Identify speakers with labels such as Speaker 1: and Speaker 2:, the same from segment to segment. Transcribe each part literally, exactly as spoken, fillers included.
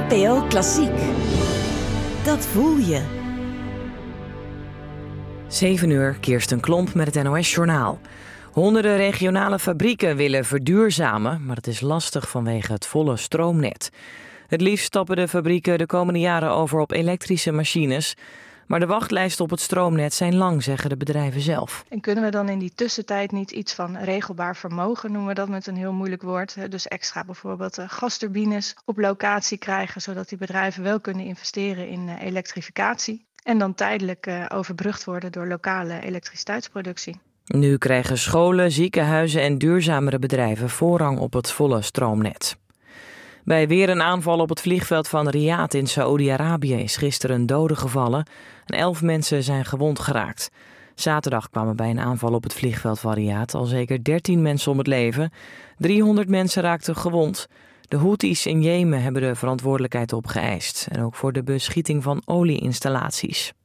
Speaker 1: N P O Klassiek. Dat voel je.
Speaker 2: zeven uur, Kirsten Klomp met het N O S-journaal. Honderden regionale fabrieken willen verduurzamen, maar het is lastig vanwege het volle stroomnet. Het liefst stappen de fabrieken de komende jaren over op elektrische machines. Maar de wachtlijsten op het stroomnet zijn lang, zeggen de bedrijven zelf.
Speaker 3: En kunnen we dan in die tussentijd niet iets van regelbaar vermogen, noemen we dat met een heel moeilijk woord. Dus extra bijvoorbeeld gasturbines op locatie krijgen, zodat die bedrijven wel kunnen investeren in elektrificatie. En dan tijdelijk uh, overbrugd worden door lokale elektriciteitsproductie.
Speaker 2: Nu krijgen scholen, ziekenhuizen en duurzamere bedrijven voorrang op het volle stroomnet. Bij weer een aanval op het vliegveld van Riyadh in Saoedi-Arabië is gisteren een dode gevallen en elf mensen zijn gewond geraakt. Zaterdag kwamen bij een aanval op het vliegveld van Riyadh al zeker dertien mensen om het leven. driehonderd mensen raakten gewond. De Houthis in Jemen hebben de verantwoordelijkheid opgeëist en ook voor de beschieting van olieinstallaties.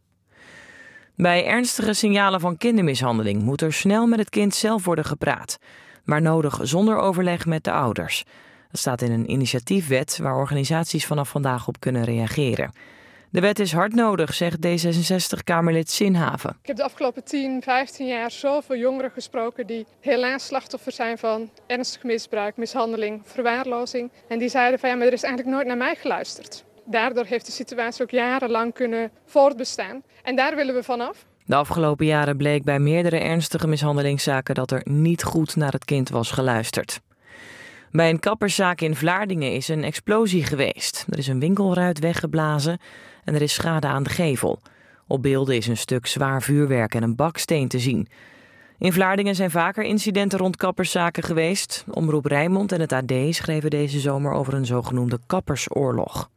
Speaker 2: Bij ernstige signalen van kindermishandeling moet er snel met het kind zelf worden gepraat, maar nodig zonder overleg met de ouders. Dat staat in een initiatiefwet waar organisaties vanaf vandaag op kunnen reageren. De wet is hard nodig, zegt D zesenzestig-Kamerlid Sinhaven.
Speaker 4: Ik heb de afgelopen tien, vijftien jaar zoveel jongeren gesproken die helaas slachtoffer zijn van ernstig misbruik, mishandeling, verwaarlozing. En die zeiden van ja, maar er is eigenlijk nooit naar mij geluisterd. Daardoor heeft de situatie ook jarenlang kunnen voortbestaan. En daar willen we vanaf.
Speaker 2: De afgelopen jaren bleek bij meerdere ernstige mishandelingszaken dat er niet goed naar het kind was geluisterd. Bij een kapperszaak in Vlaardingen is een explosie geweest. Er is een winkelruit weggeblazen en er is schade aan de gevel. Op beelden is een stuk zwaar vuurwerk en een baksteen te zien. In Vlaardingen zijn vaker incidenten rond kapperszaken geweest. Omroep Rijnmond en het A D schreven deze zomer over een zogenoemde kappersoorlog.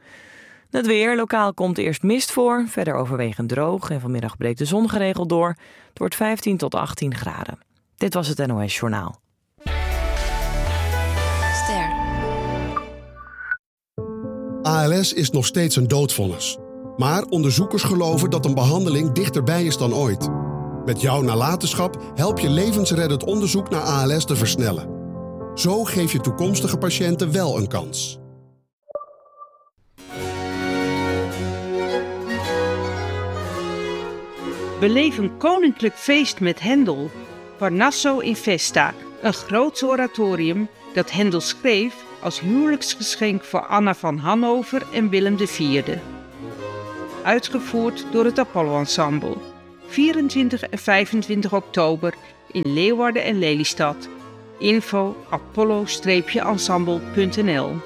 Speaker 2: Het weer. Lokaal komt eerst mist voor, verder overwegend droog en vanmiddag breekt de zon geregeld door. Het wordt vijftien tot achttien graden. Dit was het N O S-journaal.
Speaker 5: A L S is nog steeds een doodvonnis. Maar onderzoekers geloven dat een behandeling dichterbij is dan ooit. Met jouw nalatenschap help je levensreddend onderzoek naar A L S te versnellen. Zo geef je toekomstige patiënten wel een kans.
Speaker 6: Beleef een koninklijk feest met Händel. Parnasso in Festa, een groots oratorium dat Händel schreef als huwelijksgeschenk voor Anna van Hannover en Willem de Vierde. Uitgevoerd door het Apollo Ensemble. vierentwintig en vijfentwintig oktober in Leeuwarden en Lelystad. Info apollo ensemble punt n l.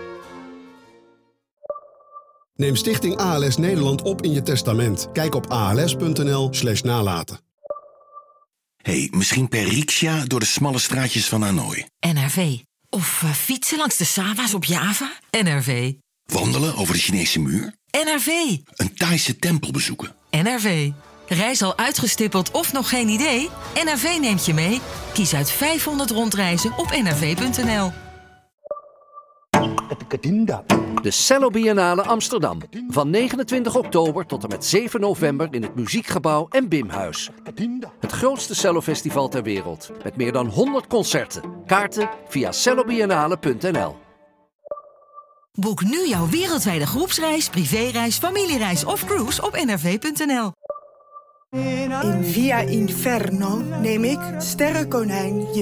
Speaker 5: Neem Stichting A L S Nederland op in je testament. Kijk op als.nl slash nalaten.
Speaker 7: Hey, misschien per riksja door de smalle straatjes van Hanoi.
Speaker 8: N R V. Of uh, fietsen langs de Sava's op Java. N R V.
Speaker 7: Wandelen over de Chinese muur.
Speaker 8: N R V.
Speaker 7: Een Thaise tempel bezoeken.
Speaker 8: N R V. Reis al uitgestippeld of nog geen idee? N R V neemt je mee. Kies uit vijfhonderd rondreizen op n r v punt n l.
Speaker 9: De Cello Biennale Amsterdam. Van negenentwintig oktober tot en met zeven november in het Muziekgebouw en Bimhuis. Het grootste cellofestival ter wereld. Met meer dan honderd concerten. Kaarten via cello biennale punt n l.
Speaker 8: Boek nu jouw wereldwijde groepsreis, privéreis, familiereis of cruise op n r v punt n l.
Speaker 10: In Via Inferno neem ik, Sterrenkonijn, je